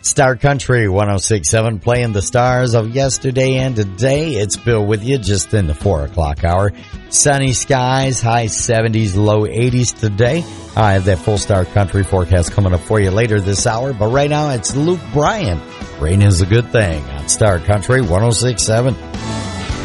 Star Country 106.7, playing the stars of yesterday and today. It's Bill with you just in the 4 o'clock hour. Sunny skies, high 70s, low 80s today. I have that full Star Country forecast coming up for you later this hour. But right now, it's Luke Bryan. Rain is a good thing on Star Country 106.7.